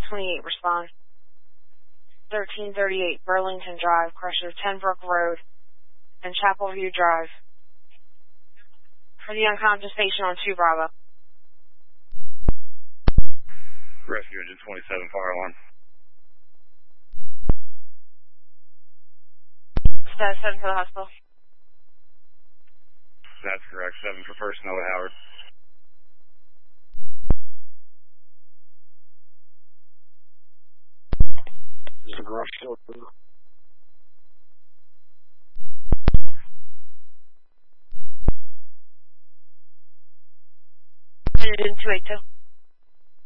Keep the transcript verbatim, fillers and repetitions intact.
twenty-eight, respond. thirteen thirty-eight, Burlington Drive, Crusher, ten Brook Road, and Chapel View Drive. For the unconscious patient on two Bravo. Rescue engine twenty-seven, fire alarm. Status seven for the hospital. That's correct. seven for first, Noah Howard. This is Rush. two eight two.